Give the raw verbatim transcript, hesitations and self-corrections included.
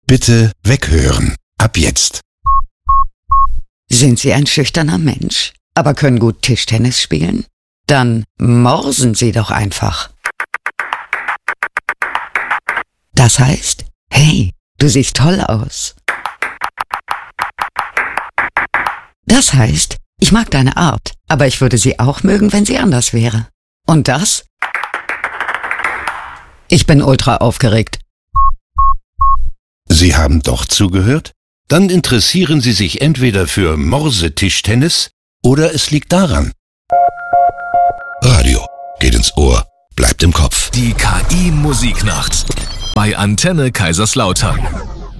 Bitte weghören. Ab jetzt. Sind Sie ein schüchterner Mensch, aber können gut Tischtennis spielen? Dann morsen Sie doch einfach. Das heißt, hey, du siehst toll aus. Das heißt, ich mag deine Art, aber ich würde sie auch mögen, wenn sie anders wäre. Und das? Ich bin ultra aufgeregt. Sie haben doch zugehört? Dann interessieren Sie sich entweder für Morsetischtennis oder es liegt daran. Radio geht ins Ohr, bleibt im Kopf. Die K I-Musiknacht bei Antenne Kaiserslautern.